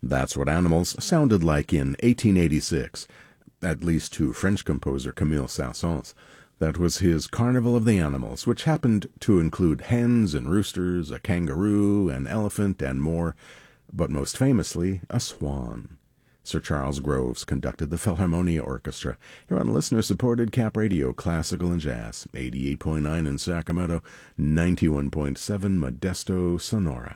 That's what Animals sounded like in 1886, at least to French composer Camille Saint-Saëns. That was his Carnival of the Animals, which happened to include hens and roosters, a kangaroo, an elephant, and more, but most famously, a swan. Sir Charles Groves conducted the Philharmonia Orchestra here on listener-supported Cap Radio Classical and Jazz, 88.9 in Sacramento, 91.7 Modesto, Sonora.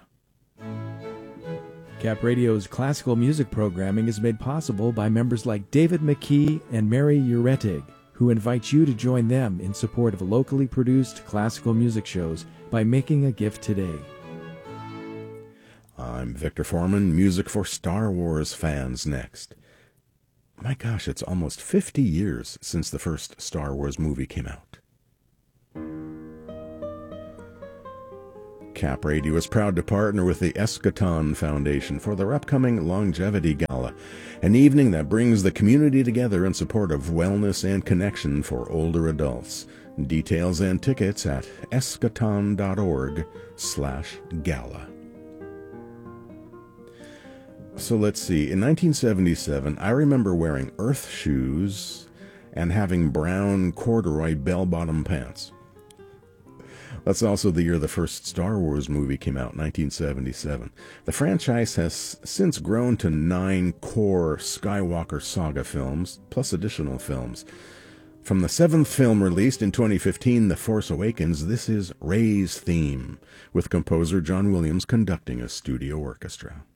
Cap Radio's classical music programming is made possible by members like David McKee and Mary Uretig, who invite you to join them in support of locally produced classical music shows by making a gift today. I'm Victor Foreman, music for Star Wars fans next. My gosh, it's almost 50 years since the first Star Wars movie came out. Cap Radio is proud to partner with the Eschaton Foundation for their upcoming Longevity Gala, an evening that brings the community together in support of wellness and connection for older adults. Details and tickets at eschaton.org/gala. So let's see. In 1977, I remember wearing Earth shoes and having brown corduroy bell-bottom pants. That's also the year the first Star Wars movie came out, 1977. The franchise has since grown to 9 core Skywalker saga films, plus additional films. From the 7th film released in 2015, The Force Awakens, this is Rey's theme, with composer John Williams conducting a studio orchestra.